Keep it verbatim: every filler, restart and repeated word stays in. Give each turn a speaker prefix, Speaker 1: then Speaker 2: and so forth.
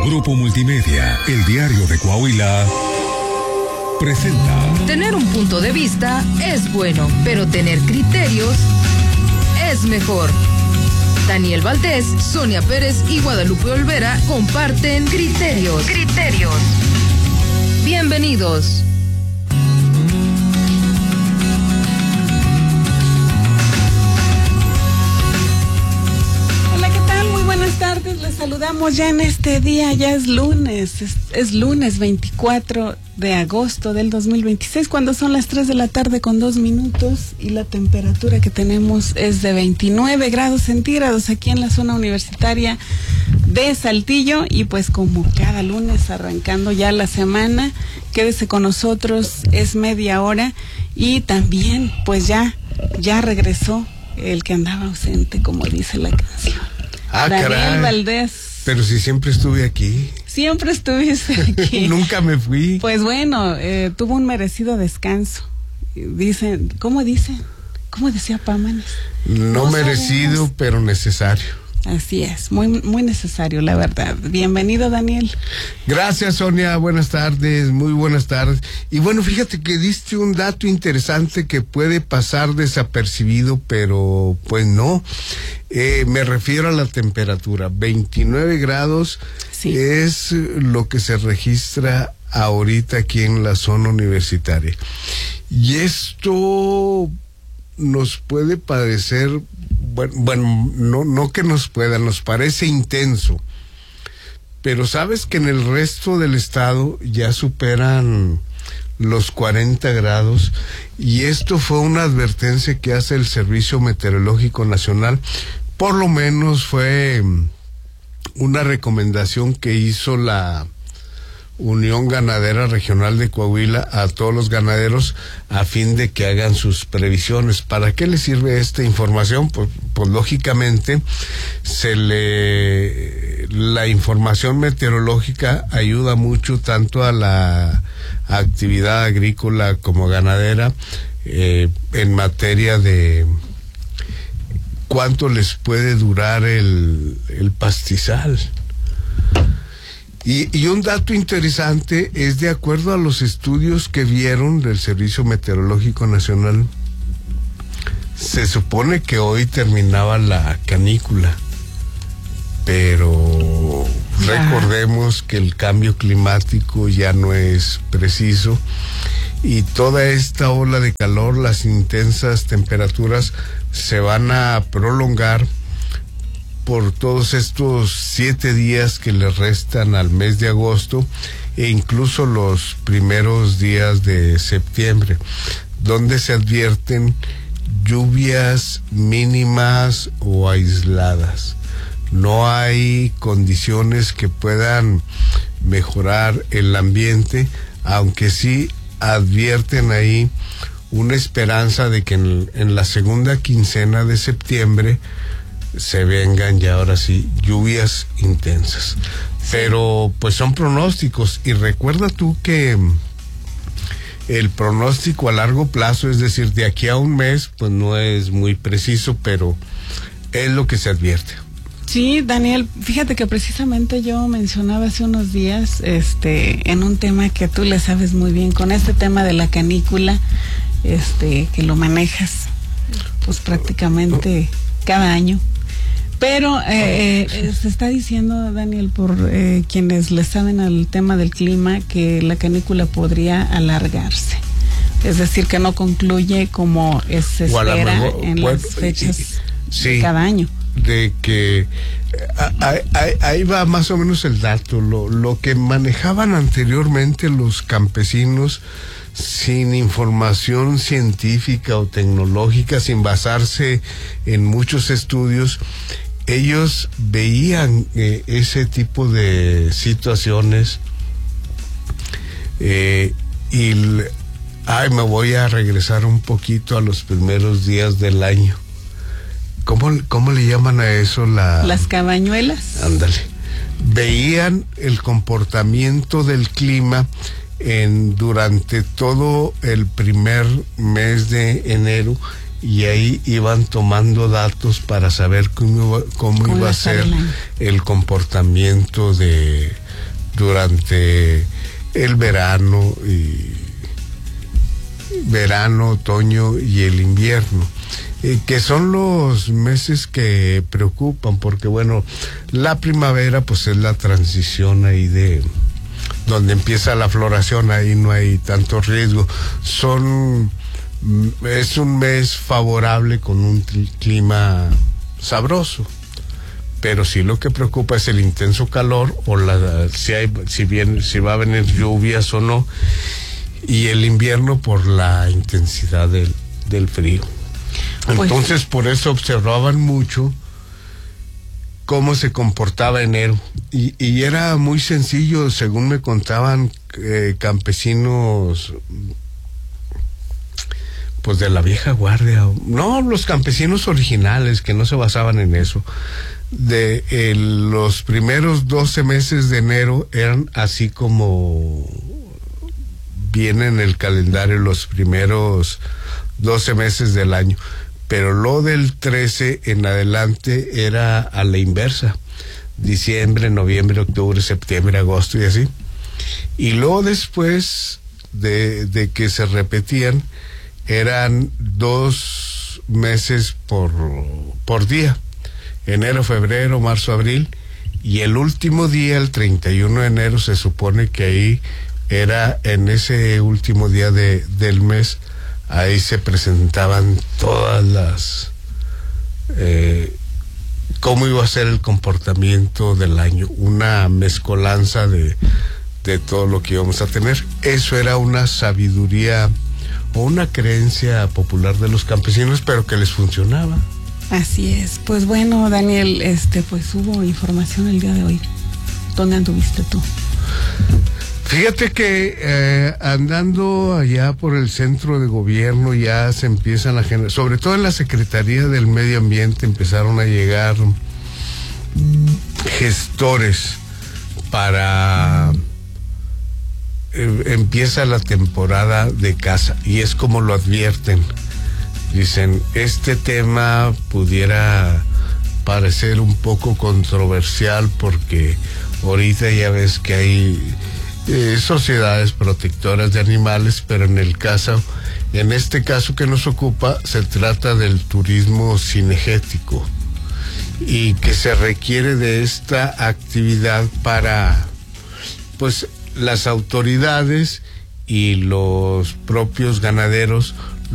Speaker 1: Grupo Multimedia, el diario de Coahuila, presenta.
Speaker 2: Tener un punto de vista es bueno, pero tener criterios es mejor. Daniel Valdés, Sonia Pérez y Guadalupe Olvera comparten Criterios. Criterios. Bienvenidos.
Speaker 3: Buenas tardes, les saludamos ya en este día, ya es lunes, es, es lunes veinticuatro de agosto del dos mil veintiséis, cuando son las tres de la tarde con dos minutos y la temperatura que tenemos es de veintinueve grados centígrados aquí en la zona universitaria de Saltillo. Y pues como cada lunes arrancando ya la semana, quédese con nosotros, es media hora y también pues ya, ya regresó el que andaba ausente, como dice la canción.
Speaker 4: Ah,
Speaker 3: Daniel
Speaker 4: caray.
Speaker 3: Valdés.
Speaker 4: Pero si siempre estuve aquí.
Speaker 3: Siempre estuviste aquí.
Speaker 4: Nunca me fui.
Speaker 3: Pues bueno, eh, tuvo un merecido descanso. Dicen, ¿cómo dicen? ¿Cómo decía Pámanes?
Speaker 4: No, no merecido, sabemos. Pero necesario.
Speaker 3: Así es, muy muy necesario, la verdad. Bienvenido, Daniel.
Speaker 4: Gracias, Sonia. Buenas tardes, muy buenas tardes. Y bueno, fíjate que diste un dato interesante que puede pasar desapercibido, pero pues no. Eh, me refiero a la temperatura. veintinueve grados sí. Es lo que se registra ahorita aquí en la zona universitaria. Y esto nos puede parecer, bueno, bueno no, no que nos pueda, nos parece intenso, pero sabes que en el resto del estado ya superan los cuarenta grados, y esto fue una advertencia que hace el Servicio Meteorológico Nacional. Por lo menos fue una recomendación que hizo la Unión Ganadera Regional de Coahuila a todos los ganaderos a fin de que hagan sus previsiones. ¿Para qué les sirve esta información? Pues, pues lógicamente se le la información meteorológica ayuda mucho tanto a la actividad agrícola como ganadera eh, en materia de cuánto les puede durar el, el pastizal. Y, y un dato interesante es, de acuerdo a los estudios que vieron del Servicio Meteorológico Nacional, se supone que hoy terminaba la canícula, pero recordemos que el cambio climático ya no es preciso, y toda esta ola de calor, las intensas temperaturas se van a prolongar por todos estos siete días que le restan al mes de agosto e incluso los primeros días de septiembre, donde se advierten lluvias mínimas o aisladas. No hay condiciones que puedan mejorar el ambiente, aunque sí advierten ahí una esperanza de que en, en la segunda quincena de septiembre se vengan ya ahora sí lluvias intensas. Pero pues son pronósticos, y recuerda tú que el pronóstico a largo plazo, es decir, de aquí a un mes, pues no es muy preciso, pero es lo que se advierte.
Speaker 3: Sí, Daniel, fíjate que precisamente yo mencionaba hace unos días este en un tema que tú le sabes muy bien, con este tema de la canícula, este que lo manejas pues prácticamente cada año. Pero eh, eh, se está diciendo, Daniel, por eh, quienes le saben al tema del clima, que la canícula podría alargarse. Es decir, que no concluye como se espera mejor, en bueno, las fechas sí, de cada año.
Speaker 4: De que ahí, ahí, ahí va más o menos el dato. Lo, lo que manejaban anteriormente los campesinos sin información científica o tecnológica, sin basarse en muchos estudios, ellos veían eh, ese tipo de situaciones eh, y ay, me voy a regresar un poquito a los primeros días del año. ¿Cómo, cómo le llaman a eso? La,
Speaker 3: las cabañuelas.
Speaker 4: Ándale. Veían el comportamiento del clima en durante todo el primer mes de enero, y ahí iban tomando datos para saber cómo iba, cómo iba a ser el comportamiento de durante el verano y verano, otoño y el invierno, eh, que son los meses que preocupan, porque bueno, la primavera pues es la transición ahí de donde empieza la floración, ahí no hay tanto riesgo. Son es un mes favorable con un clima sabroso, pero sí lo que preocupa es el intenso calor o la si hay si bien si va a venir lluvias o no, y el invierno por la intensidad del, del frío. Entonces, pues, por eso observaban mucho cómo se comportaba enero. Y, y era muy sencillo, según me contaban eh, campesinos, pues de la vieja guardia, no, los campesinos originales que no se basaban en eso. De eh, los primeros doce meses de enero eran así como viene en el calendario los primeros doce meses del año, pero lo del trece en adelante era a la inversa: diciembre, noviembre, octubre, septiembre, agosto y así. Y luego después de, de que se repetían, eran dos meses por, por día: enero, febrero, marzo, abril, y el último día, el treinta y uno de enero, se supone que ahí era, en ese último día de, del mes, ahí se presentaban todas las eh, cómo iba a ser el comportamiento del año, una mezcolanza de, de todo lo que íbamos a tener. Eso era una sabiduría o una creencia popular de los campesinos, pero que les funcionaba.
Speaker 3: Así es. Pues bueno, Daniel, este pues hubo información el día de hoy. ¿Dónde anduviste tú?
Speaker 4: Fíjate que eh, andando allá por el centro de gobierno ya se empiezan a generar, sobre todo en la Secretaría del Medio Ambiente, empezaron a llegar gestores para... Eh, empieza la temporada de caza y es como lo advierten. Dicen, este tema pudiera parecer un poco controversial porque ahorita ya ves que hay eh, sociedades protectoras de animales, pero en el caso, en este caso que nos ocupa, se trata del turismo cinegético y que se requiere de esta actividad para, pues, las autoridades y los propios ganaderos